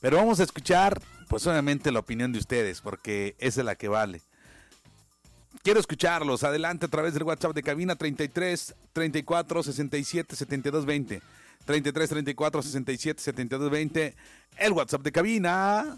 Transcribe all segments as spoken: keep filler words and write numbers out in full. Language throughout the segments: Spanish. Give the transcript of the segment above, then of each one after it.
Pero vamos a escuchar, pues obviamente la opinión de ustedes, porque esa es la que vale. Quiero escucharlos, adelante a través del WhatsApp de cabina treinta y tres, treinta y cuatro, sesenta y siete, setenta y dos, veinte. treinta y tres, treinta y cuatro, sesenta y siete, setenta y dos, veinte. El WhatsApp de cabina.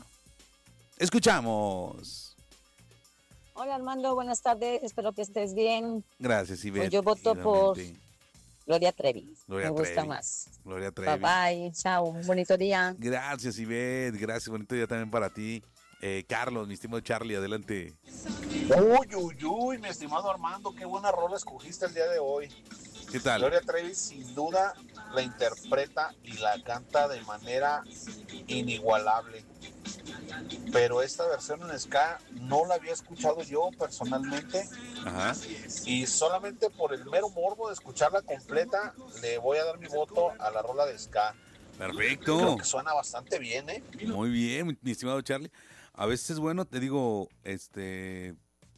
Escuchamos. Hola Armando, buenas tardes, espero que estés bien. Gracias, Ivette. Pues yo voto por Gloria Trevi. Gloria Me Trevi. gusta más. Gloria Trevi. Bye bye, chao, bonito día. Gracias, Ivette, gracias, bonito día también para ti. Eh, Carlos, mi estimado Charlie, adelante. Uy, uy, uy, mi estimado Armando, qué buena rola escogiste el día de hoy. ¿Qué tal? Gloria Trevi sin duda la interpreta y la canta de manera inigualable. Pero esta versión en ska no la había escuchado yo personalmente. Ajá. Y solamente por el mero morbo de escucharla completa le voy a dar mi voto a la rola de ska. Perfecto. Creo que suena bastante bien, ¿eh? Muy bien, mi estimado Charlie. A veces es bueno, te digo, este,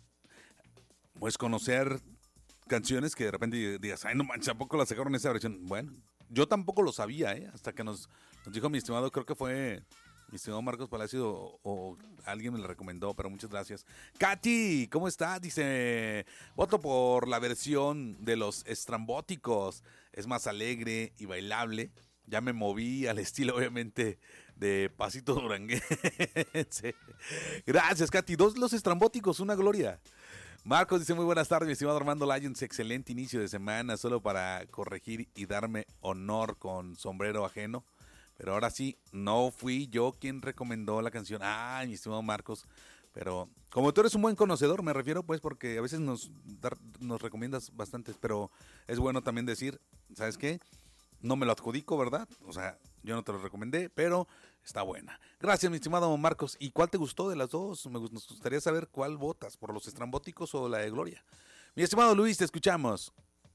pues conocer canciones que de repente digas, ay, no manches, ¿a poco la sacaron en esa versión? Bueno, yo tampoco lo sabía, ¿eh? Hasta que nos, nos dijo mi estimado, creo que fue mi estimado Marcos Palacio o, o alguien me lo recomendó, pero muchas gracias. Katy, ¿cómo estás? Dice, voto por la versión de los estrambóticos, es más alegre y bailable. Ya me moví al estilo, obviamente, de Pasito Duranguense. Gracias, Katy. Dos los estrambóticos, una gloria. Marcos dice, muy buenas tardes, mi estimado Armando Lyons. Excelente inicio de semana, solo para corregir y darme honor con sombrero ajeno. Pero ahora sí, no fui yo quien recomendó la canción. Ay, mi estimado Marcos. Pero como tú eres un buen conocedor, me refiero pues porque a veces nos, nos recomiendas bastantes. Pero es bueno también decir, ¿sabes qué? No me lo adjudico, ¿verdad? O sea, yo no te lo recomendé, pero está buena. Gracias, mi estimado Marcos. ¿Y cuál te gustó de las dos? Me nos gustaría saber cuál votas, por los estrambóticos o la de Gloria. Mi estimado Luis, te escuchamos.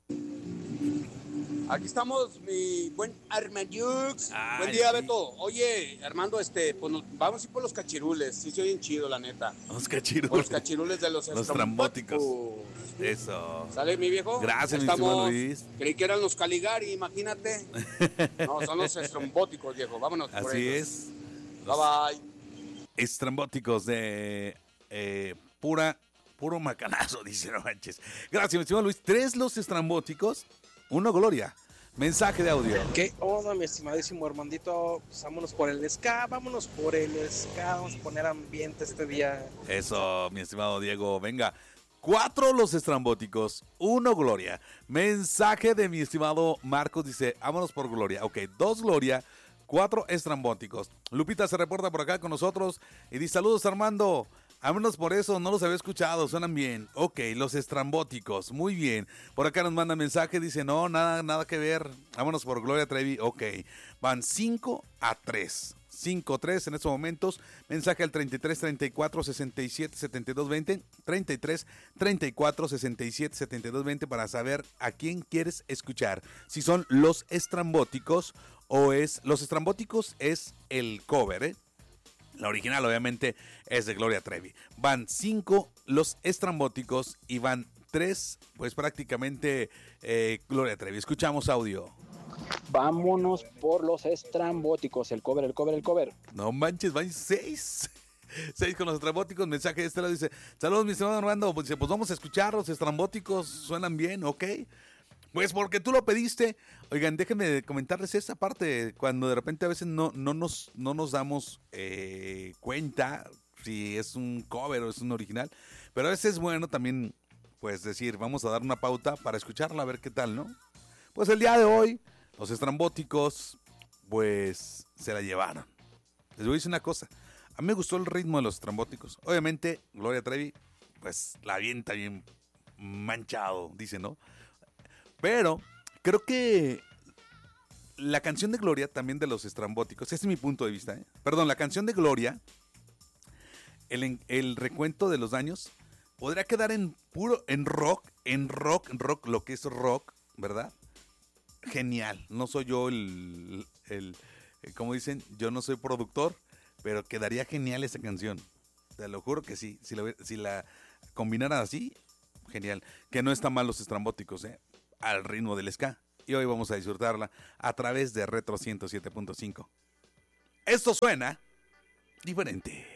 Aquí estamos, mi buen Armandux. Buen día, sí. Beto. Oye, Armando, este, pues nos, vamos a ir por los cachirules. Sí, se oyen chido, la neta. Los cachirules. Por los cachirules de los, los estrambóticos. Eso. ¿Sale, mi viejo? Gracias, mi estimado Luis. Creí que eran los Caligari, imagínate. No, son los estrambóticos, viejo. Vámonos por Así ellos. es. Bye, bye. Estrambóticos de eh, pura, puro macanazo, dice, no manches. Gracias, mi estimado Luis. Tres los estrambóticos, uno Gloria. Mensaje de audio. ¿Qué onda, mi estimadísimo Armandito? Pues vámonos por el ska, vámonos por el ska, vamos a poner ambiente este día. Eso, mi estimado Diego, venga. Cuatro los estrambóticos, uno Gloria. Mensaje de mi estimado Marcos, dice, vámonos por Gloria. Ok, dos Gloria, cuatro estrambóticos. Lupita se reporta por acá con nosotros y dice, saludos Armando. Vámonos por eso, no los había escuchado, suenan bien. Ok, los estrambóticos, muy bien. Por acá nos manda mensaje, dice, no, nada, nada que ver. Vámonos por Gloria Trevi, ok. Van cinco a tres. cinco a tres en estos momentos. Mensaje al treinta y tres, treinta y cuatro, sesenta y siete, setenta y dos, veinte. treinta y tres, treinta y cuatro, sesenta y siete, setenta y dos, veinte para saber a quién quieres escuchar. Si son los estrambóticos o es... Los estrambóticos es el cover, ¿eh? La original obviamente es de Gloria Trevi. Van cinco los estrambóticos y van tres, pues prácticamente eh, Gloria Trevi. Escuchamos audio. Vámonos por los estrambóticos, el cover, el cover, el cover. No manches, van seis. Seis con los estrambóticos. Mensaje de este lado dice, saludos mi estimado Armando. Pues, pues vamos a escuchar, los estrambóticos suenan bien, ¿ok? Pues porque tú lo pediste. Oigan, déjenme comentarles esa parte, cuando de repente a veces no, no, nos, no nos damos eh, cuenta si es un cover o es un original, pero a veces es bueno también, pues decir, vamos a dar una pauta para escucharla, a ver qué tal, ¿no? Pues el día de hoy, los estrambóticos, pues se la llevaron. Les voy a decir una cosa, a mí me gustó el ritmo de los estrambóticos. Obviamente, Gloria Trevi, pues la avienta bien manchado, dice, ¿no? Pero creo que la canción de Gloria, también de los estrambóticos, ese es mi punto de vista, ¿eh? Perdón, la canción de Gloria, el, el recuento de los daños, podría quedar en puro, en rock, en rock, en rock, lo que es rock, ¿verdad? Genial. No soy yo el, el, el como dicen, yo no soy productor, pero quedaría genial esa canción. Te lo juro que sí. Si la, si la combinaran así, genial. Que no están mal los estrambóticos, ¿eh? Al ritmo del ska. Y hoy vamos a disfrutarla a través de Retro ciento siete punto cinco. Esto suena diferente.